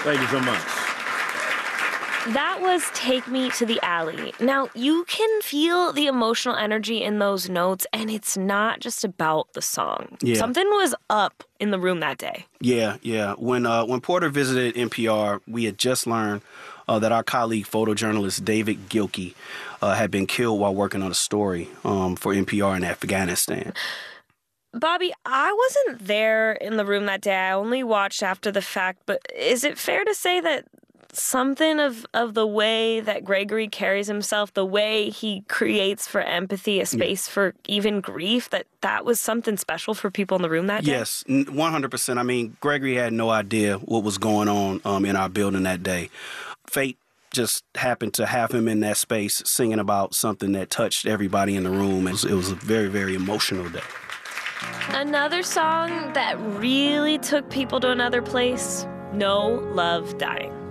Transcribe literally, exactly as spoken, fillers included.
Thank you so much. That was Take Me to the Alley. Now, you can feel the emotional energy in those notes, and it's not just about the song. Yeah. Something was up in the room that day. Yeah, yeah. When uh, when Porter visited N P R, we had just learned uh, that our colleague, photojournalist David Gilkey, uh, had been killed while working on a story um, for N P R in Afghanistan. Bobby, I wasn't there in the room that day. I only watched after the fact, but is it fair to say that something of, of the way that Gregory carries himself, the way he creates for empathy, a space yeah. for even grief, that that was something special for people in the room that day? Yes, one hundred percent. I mean, Gregory had no idea what was going on um, in our building that day. Fate just happened to have him in that space singing about something that touched everybody in the room. It was, it was a very, very emotional day. Another song that really took people to another place, No Love Dying.